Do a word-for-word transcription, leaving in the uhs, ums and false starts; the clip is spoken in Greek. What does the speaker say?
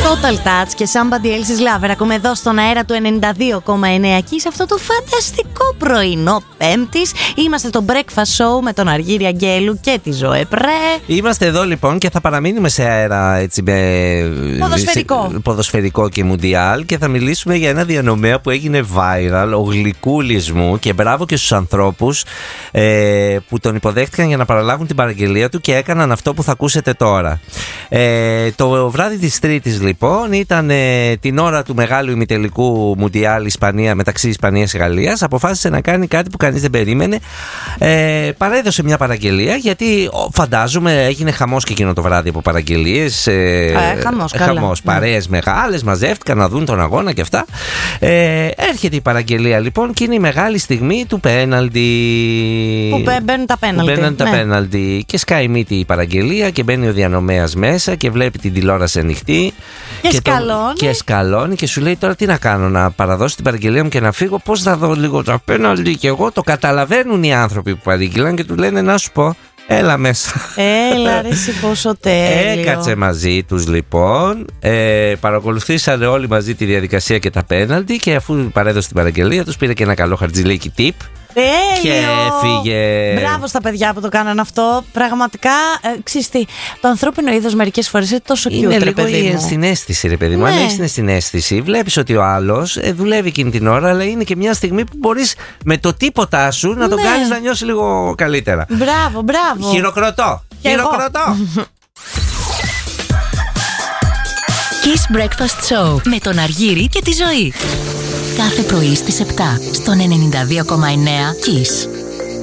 Total Touch και Somebody Else's Lover. Ακούμε εδώ στον αέρα του ενενήντα δύο κόμμα εννέα και σε αυτό το φανταστικό πρωινό Πέμπτης. Είμαστε το Breakfast Show με τον Αργύρη Αγγέλου και τη Ζωέ Πρέ. Είμαστε εδώ λοιπόν και θα παραμείνουμε σε αέρα έτσι, με ποδοσφαιρικό. ποδοσφαιρικό και μουντιάλ, και θα μιλήσουμε για ένα διανομέα που έγινε viral, ο Γλυκούλης μου, και μπράβο και στους ανθρώπους ε, που τον υποδέχτηκαν για να παραλάβουν την παραγγελία του και έκαναν αυτό που θα ακούσετε τώρα. Ε, το βράδυ της Τρίτης λοιπόν ήταν ε, την ώρα του μεγάλου ημιτελικού μουντιάλ Ισπανία, μεταξύ Ισπανίας και Γαλλίας. Αποφάσισε να κάνει κάτι που κανείς δεν περίμενε. Ε, παρέδωσε μια παραγγελία, γιατί φαντάζομαι έγινε χαμός και εκείνο το βράδυ από παραγγελίες. Ε, ε, χαμός, χαμός, παρέες μεγάλες μαζεύτηκαν να δουν τον αγώνα και αυτά. Ε, έρχεται η παραγγελία λοιπόν και είναι η μεγάλη στιγμή του πέναλτι. Που μπαίνουν τα πέναλτι. Που μπαίνουν τα ναι. πέναλτι. Και σκάει μύτη η παραγγελία και μπαίνει ο διανομέας μέσα και βλέπει την τηλεόραση ανοιχτή. Και, και σκαλώνει. Το, και σκαλώνει και σου λέει: τώρα τι να κάνω, να παραδώσω την παραγγελία μου και να φύγω? Πώς θα δω λίγο τα πέναλτι? Και εγώ το καταλαβαίνουν οι άνθρωποι που παρήγγειλαν και του λένε: να σου πω, έλα μέσα. Έλα ρε εσύ πόσο τέλειο. Έκατσε μαζί τους λοιπόν, ε, παρακολουθήσανε όλοι μαζί τη διαδικασία και τα πέναλτι, και αφού παρέδωσε την παραγγελία τους πήρε και ένα καλό χαρτζηλίκι tip. Τέλειο. Και έφυγε. Μπράβο στα παιδιά που το κάναν αυτό. Πραγματικά, ε, ξέρεις τι, το ανθρώπινο είδος μερικές φορές είναι τόσο cute. Είναι ρε, λίγο παιδί η μου. ενσυναίσθηση, ρε παιδί μου. Ναι. Αν έχεις την ενσυναίσθηση, βλέπεις ότι ο άλλος ε, δουλεύει εκείνη την ώρα, αλλά είναι και μια στιγμή που μπορείς με το τίποτα σου να τον Ναι. κάνεις να νιώσει λίγο καλύτερα. Μπράβο, μπράβο. Χειροκροτώ. Και Χειροκροτώ. Kiss Breakfast Show με τον Αργύρη και τη Ζωή. Κάθε πρωί στις επτά στον ενενήντα δύο κόμμα εννέα Kiss.